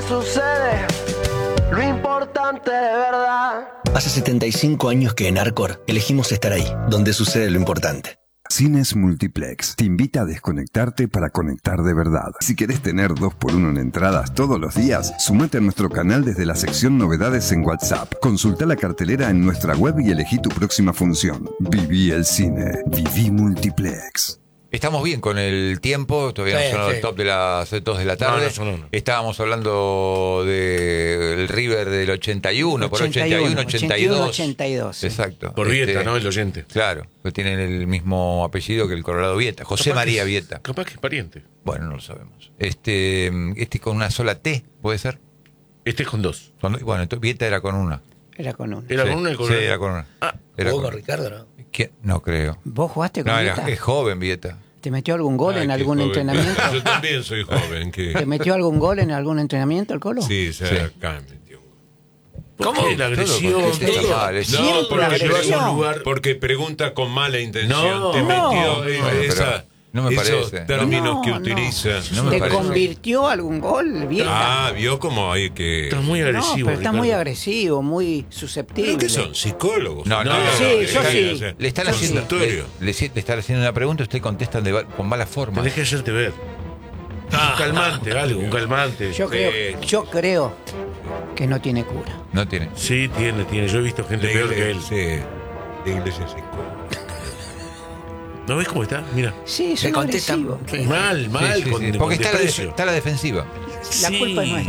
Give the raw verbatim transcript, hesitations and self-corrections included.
sucede lo importante de verdad. Hace setenta y cinco años que en Arcor elegimos estar ahí, donde sucede lo importante. Cines Multiplex te invita a desconectarte para conectar de verdad. Si querés tener dos por uno en entradas todos los días, sumate a nuestro canal desde la sección Novedades en WhatsApp. Consulta la cartelera en nuestra web y elegí tu próxima función. Viví el cine. Viví Multiplex. Estamos bien con el tiempo, todavía Sí, no sonó sí. el top de las dos de la tarde. No, no sonó, no. Estábamos hablando del River del ochenta y uno, por ochenta y uno, ochenta y dos. ochenta y dos. Sí. Exacto. Por Este, Vieta, ¿no? El oyente. Claro, pues tienen el mismo apellido que el Colorado Vieta, José Capaz María que es- Vieta. Capaz que es pariente. Bueno, no lo sabemos. Este, este con una sola T, ¿puede ser? Este es con dos. Con- bueno, entonces Vieta era con una. Era con uno. ¿Era Sí, con una y con sí, una? era con una. Ah, Era ¿Jugó con- con Ricardo, no? ¿Quién? No creo. ¿Vos jugaste con No, Vieta? era, es joven Vieta. ¿Te metió algún gol Ay, en qué algún joven. entrenamiento? Yo también soy joven. ¿Te Que... metió algún gol en algún entrenamiento el Colo? Sí, se Sí. acá me metió. ¿Cómo? La agresión. Todo porque está todo. mal, es- No, Siempre porque, agresión. luego- porque pregunta con mala intención. No, Te no. metió eh, Bueno, pero esa, no me esos parece. términos No, que no. utiliza. No me ¿Te parece. convirtió algún gol, Vieta? Ah, vio como hay que... Estás muy no, agresivo. pero está Ricardo. muy agresivo, muy susceptible. ¿Pero qué son? ¿Psicólogos? No, no, Sí, no, yo no, sí. o sea, Le están es haciendo, le, consultorio. le- le están haciendo una pregunta y usted contesta de, con mala forma. Tenés que hacerte ver. Un calmante, algo, un calmante. Yo creo, Eh. yo creo que no tiene cura. No tiene. Sí, tiene, tiene. Yo he visto gente De peor que él. iglesia, sí, de iglesia se cobra. ¿No ves cómo está? Mira. Sí, es Le un contestan. agresivo. Mal, mal, Sí, sí, con, sí, con porque está a, la, desprecio. está a la defensiva. La culpa es nuestra.